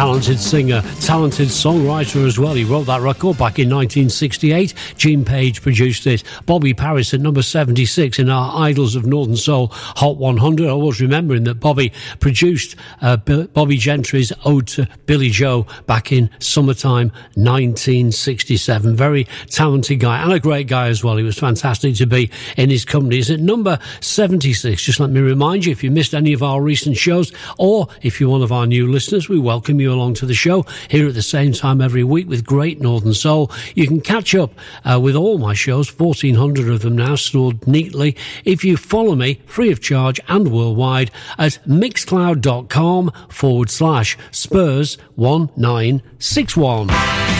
Talented singer, talented songwriter as well. He wrote that record back in 1968. Gene Page produced it. Bobby Paris at number 76 in our Idols of Northern Soul Hot 100. Always remembering that Bobby produced Bobby Gentry's Ode to Billy Joe back in summertime 1967. Very talented guy and a great guy as well. He was fantastic to be in his company. It's at number 76. Just let me remind you, if you missed any of our recent shows, or if you're one of our new listeners, we welcome you along to the show here at the same time every week with great Northern Soul. You can catch up with all my shows, 1,400 of them now, stored neatly, if you follow me free of charge and worldwide at mixcloud.com/Spurs1961.